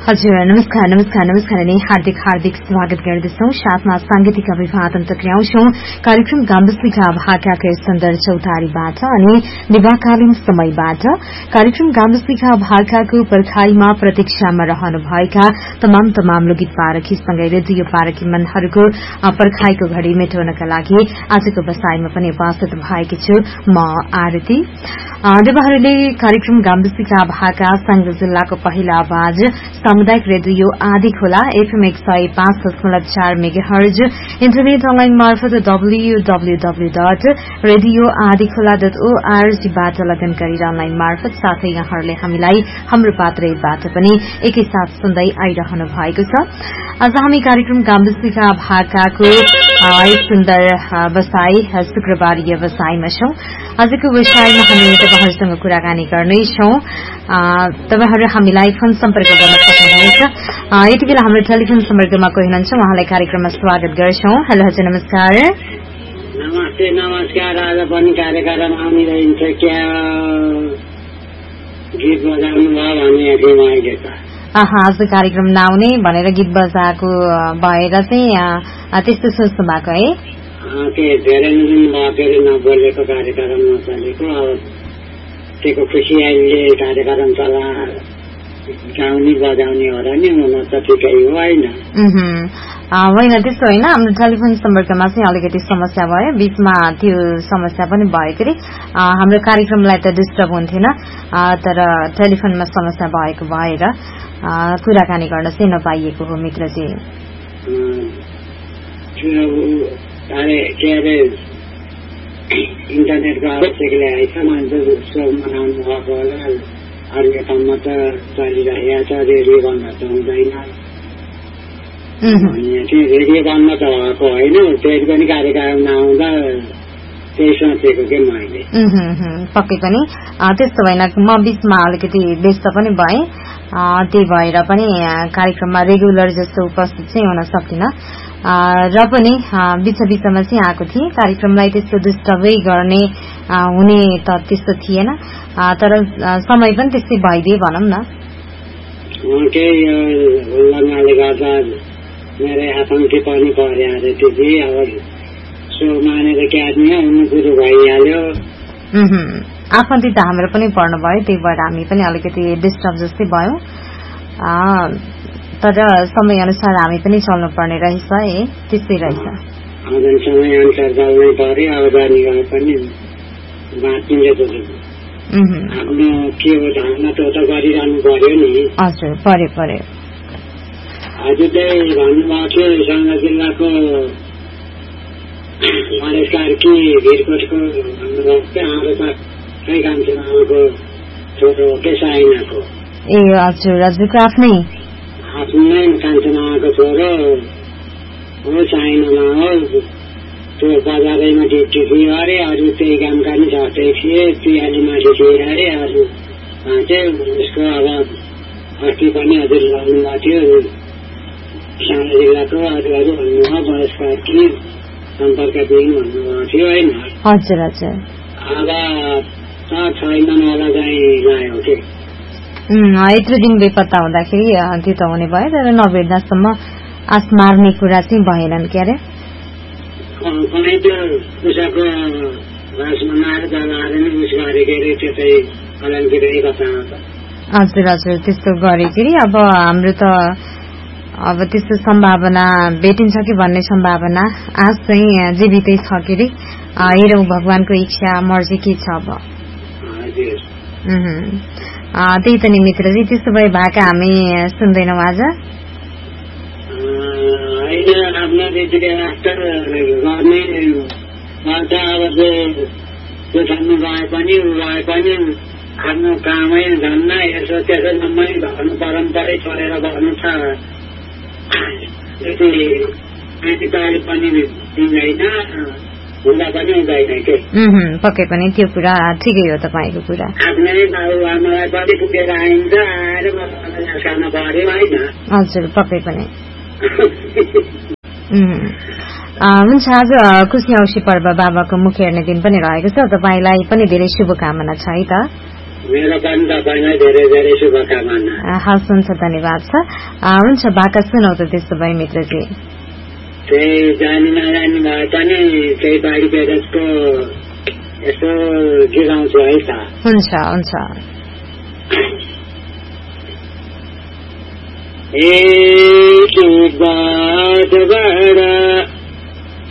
हजुर नमस्कार नै हार्दिक स्वागत गर्दछौं। साथमा सांगीतिक अभिवादन टक्राउँछौं कार्यक्रम गाम्बस्लीका भाकाका सुन्दर चौतारीबाट अनि विवाहकालीन समयबाट। कार्यक्रम गाम्बस्लीका भाकाको पर्खाईमा प्रतीक्षामा रहनुभएका तमाम लोकगीत पारखीसँगै रेडियो पारखी मनहरूको पर्खाईको घड़ी मेटाउनका लागि आजको बसाईमा पनि उपस्थित भएकी छु म आरती। देवहरूले कार्यक्रम गाम्बस्लीका भाका सांगली जिल्लाको पहिलो आवाज सामुदायिक रेडियो आदि खोला FM 105.4 मेगाहर्ज इन्टरनेट अनलाइन मार्फत www.radioadikhola.org बाट लगन गरेर अनलाइन मार्फत साथै यहाँहरूले हामीलाई हाम्रो पात्रबाट पनि एकैसाथ सुन्दै आइरहनु भएको छ। आज हामी कार्यक्रम गाम्बस्लीका भाकाको सुन्दर बसाई शुक्रबारीय बसाईमा छौं। आजको बसाईमा हामी तपाईहरुसँग कुराकानी गर्नेछौं। तपाईहरु हामीलाई फोन सम्पर्क गर्न सक्नुहुनेछ। यति बेला हाम्रो टेलिफोन सम्पर्कमा कोही हुनुहुन्छ, उहाँलाई कार्यक्रममा स्वागत गर्छौं। हेलो हजुर नमस्कार। नमस्कार। आज पनि कार्यक्रम आउनिरहन्छ क्या गीत बजाउनु भयो भने अहिले त आज कार्यक्रम नआउने भनेर गीत बजाएको भएर चाहिँ त्यस्तो सोच्नु भएको है? धेरै दिन भयो नबोलेको कार्यक्रम नचलेको। अब त्यसको खुसी अहिले कार्यक्रम चला गाउने बजाउने हो र नि हुन त ठिकै हो होइन? होइन त्यस्तो होइन, हाम्रो टेलिफोन सम्पर्कमा चाहिँ अलिकति समस्या भयो, बीचमा त्यो समस्या पनि भएको रे। हाम्रो कार्यक्रमलाई त डिस्टर्ब हुन्थेन, तर टेलिफोनमा समस्या भएको भएर कुराकानी गर्न चाहिँ नपाइएको हो मित्रजी। के अरे इन्टरनेटको आवश्यकले आएछ, मान्छे उत्सव मनाउनु भएको होला। अर्को ठाउँमा त चलिरहेको छ, रेडियो बन्द त हुँदैन। रेडियो बन्द त भएको होइन, त्यही पनि कार्यक्रम नआउँदा त्यही सोचेको के मैले। पक्कै पनि त्यस्तो भएन, म बीचमा अलिकति व्यस्त पनि भएँ, त्यही भएर पनि कार्यक्रममा रेगुलर जस्तो उपस्थित चाहिँ हुन सकिनँ र पनि बीचमा चाहिँ आएको थिएँ। कार्यक्रमलाई त्यस्तो डिस्टर्बै गर्ने हुने त त्यस्तो थिएन, तर समय पनि त्यस्तै भइदिए भनौँ न। केही हुल्लाले गर्दा मेरो आफन्ती पनि पर्यो अरे त्यति। अब सो मानेर के आदमी हुनु कुरो भइहाल्यो। आफन्ती त हाम्रो पनि पर्नु भयो, त्यही भएर हामी पनि अलिकति डिस्टर्ब जस्तै भयौँ, तर समय अनुसार हामी पनि चल्नु पर्ने रहेछ है, त्यस्तै रहेछ। समय अनुसार चल्नै पर्यो, अब जाने पनि बाँच्ने आफ्नो के हो धारणा त गरिरहनु पर्यो नि। हजुर पर्यो। हजुर चाहिँ भन्नुभएको थियो सांगली जिल्लाको गणेश कार्की भिरकोटको भन्नुभएको थियो, हाम्रो त खै कान्छीमाको छोरो हो के साइनाको। ए हजुरको आफ्नै कान्छीमाको छोरो हो, साइनामा हो। त्यो बजारैमा ड्युटी थियो अरे, अरू त्यही कामका नि छट्टै थिए, पियाली माथि थिए अरे। अरू चाहिँ उसको अब अस्ति पनि हजुर भन्नुभएको थियो सांगली जिल्लाको अरू भन्नुभयो गणेश कार्की सम्पर्क दिनु भन्नुभएको थियो होइन? हजुर। अब छैन मलाई चाहिँ लाग्यो के यत्रो दिन बेपत्ता हुँदाखेरि त्यो त हुने भयो, तर नभेट्दासम्म आस मार्ने कुरा चाहिँ भएनन् के अरे? कुनै त्यो उसको घाँसमा मार जलाएर नि उस गरेको अरे, त्यो चाहिँ कलङ्किरै कथा। हजुर त्यस्तो गरेखेरि अब हाम्रो त अब त्यस्तो सम्भावना भेटिन्छ कि भन्ने सम्भावना आश चाहिँ जीवितै छ के अरे। हेरौँ भगवानको इच्छा मर्जी के छ अब। त्यही त नि मित्रजी, त्यस्तो भए भाका हामी सुन्दैनौँ आज। होइन आफ्नो रीतिले मास्टर गर्ने गर्छ। अब त्यो छान्नु गए पनि आफ्नो कामै धन्न यसो त्यसो जम्मै भन्नु परम्परै छोडेर बस्नु छ। त्यति पनि दिँदैन, हुँदा पनि हुँदैन के। पक्कै पनि त्यो कुरा ठिकै हो तपाईँको कुरा। आफ्नै बाबुआमालाई पनि पुगेर आइन्छ, आएर खान पर्यो होइन? हजुर पक्कै पनि। हुन्छ, आज खुसी औँसी पर्व बाबाको मुख हेर्ने दिन पनि रहेको छ, तपाईँलाई पनि धेरै शुभकामना छ है त? मेरो पनि तपाईँलाई धेरै धेरै शुभकामना। हस् हुन्छ, धन्यवाद छ। हुन्छ, बाका सुनौ त त्यसो भए मित्रजी। त्यही जानी नजानी भए पनि त्यही बाढी बेगतको यसो गिराउँछु है त। हुन्छ हुन्छ। एक बाटबाट